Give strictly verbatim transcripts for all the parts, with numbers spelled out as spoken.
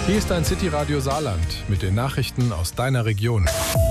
Hier ist ein City-Radio Saarland mit den Nachrichten aus deiner Region.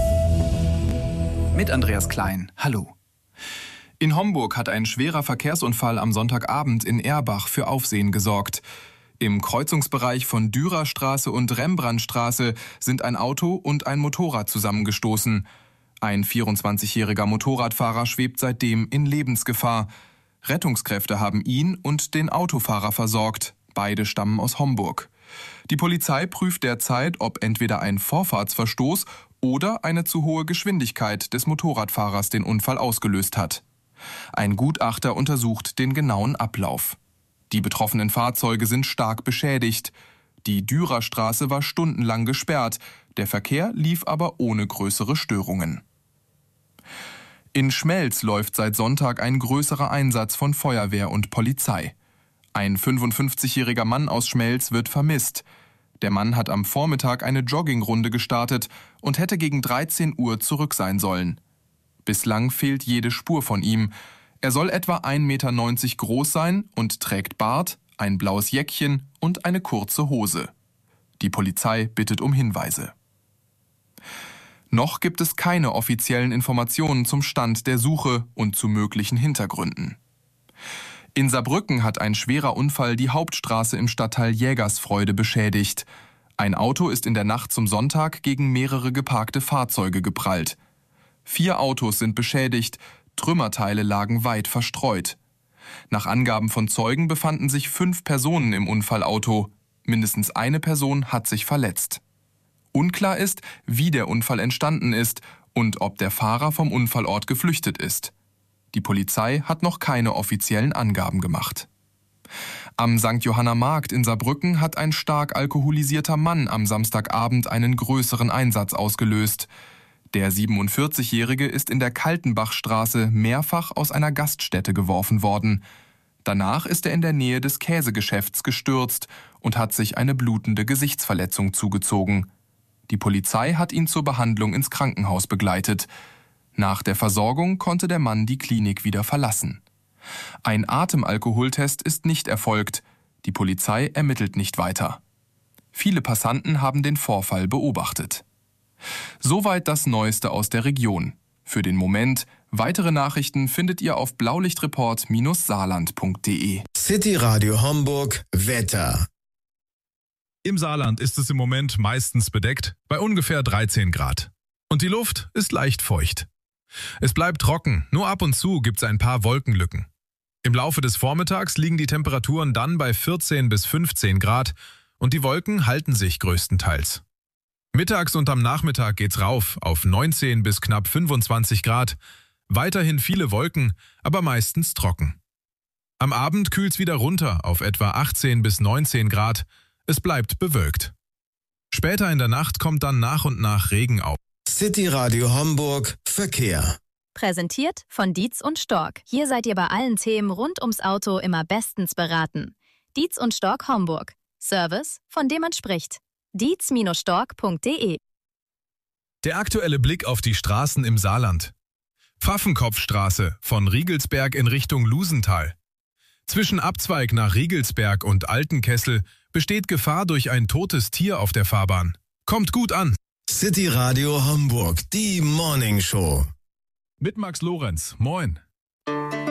Mit Andreas Klein. Hallo. In Homburg hat ein schwerer Verkehrsunfall am Sonntagabend in Erbach für Aufsehen gesorgt. Im Kreuzungsbereich von Dürerstraße und Rembrandtstraße sind ein Auto und ein Motorrad zusammengestoßen. Ein vierundzwanzigjähriger Motorradfahrer schwebt seitdem in Lebensgefahr. Rettungskräfte haben ihn und den Autofahrer versorgt. Beide stammen aus Homburg. Die Polizei prüft derzeit, ob entweder ein Vorfahrtsverstoß oder eine zu hohe Geschwindigkeit des Motorradfahrers den Unfall ausgelöst hat. Ein Gutachter untersucht den genauen Ablauf. Die betroffenen Fahrzeuge sind stark beschädigt. Die Dürerstraße war stundenlang gesperrt, der Verkehr lief aber ohne größere Störungen. In Schmelz läuft seit Sonntag ein größerer Einsatz von Feuerwehr und Polizei. Ein fünfundfünfzigjähriger Mann aus Schmelz wird vermisst. Der Mann hat am Vormittag eine Joggingrunde gestartet und hätte gegen dreizehn Uhr zurück sein sollen. Bislang fehlt jede Spur von ihm. Er soll etwa ein Meter neunzig groß sein und trägt Bart, ein blaues Jäckchen und eine kurze Hose. Die Polizei bittet um Hinweise. Noch gibt es keine offiziellen Informationen zum Stand der Suche und zu möglichen Hintergründen. In Saarbrücken hat ein schwerer Unfall die Hauptstraße im Stadtteil Jägersfreude beschädigt. Ein Auto ist in der Nacht zum Sonntag gegen mehrere geparkte Fahrzeuge geprallt. Vier Autos sind beschädigt, Trümmerteile lagen weit verstreut. Nach Angaben von Zeugen befanden sich fünf Personen im Unfallauto. Mindestens eine Person hat sich verletzt. Unklar ist, wie der Unfall entstanden ist und ob der Fahrer vom Unfallort geflüchtet ist. Die Polizei hat noch keine offiziellen Angaben gemacht. Am Sankt Johanna Markt in Saarbrücken hat ein stark alkoholisierter Mann am Samstagabend einen größeren Einsatz ausgelöst. Der siebenundvierzigjährige ist in der Kaltenbachstraße mehrfach aus einer Gaststätte geworfen worden. Danach ist er in der Nähe des Käsegeschäfts gestürzt und hat sich eine blutende Gesichtsverletzung zugezogen. Die Polizei hat ihn zur Behandlung ins Krankenhaus begleitet. Nach der Versorgung konnte der Mann die Klinik wieder verlassen. Ein Atemalkoholtest ist nicht erfolgt. Die Polizei ermittelt nicht weiter. Viele Passanten haben den Vorfall beobachtet. Soweit das Neueste aus der Region. Für den Moment, weitere Nachrichten findet ihr auf blaulichtreport saarland punkt de. City Radio Homburg Wetter. Im Saarland ist es im Moment meistens bedeckt, bei ungefähr dreizehn Grad. Und die Luft ist leicht feucht. Es bleibt trocken, nur ab und zu gibt es ein paar Wolkenlücken. Im Laufe des Vormittags liegen die Temperaturen dann bei vierzehn bis fünfzehn Grad und die Wolken halten sich größtenteils. Mittags und am Nachmittag geht's rauf auf neunzehn bis knapp fünfundzwanzig Grad. Weiterhin viele Wolken, aber meistens trocken. Am Abend kühlt's wieder runter auf etwa achtzehn bis neunzehn Grad. Es bleibt bewölkt. Später in der Nacht kommt dann nach und nach Regen auf. City Radio Homburg Verkehr. Präsentiert von Dietz und Stork. Hier seid ihr bei allen Themen rund ums Auto immer bestens beraten. Dietz und Stork Homburg. Service, von dem man spricht. dietz Stork punkt de. Der aktuelle Blick auf die Straßen im Saarland. Pfaffenkopfstraße von Riegelsberg in Richtung Lusental. Zwischen Abzweig nach Riegelsberg und Altenkessel besteht Gefahr durch ein totes Tier auf der Fahrbahn. Kommt gut an! City Radio Homburg, die Morning Show. Mit Max Lorenz. Moin.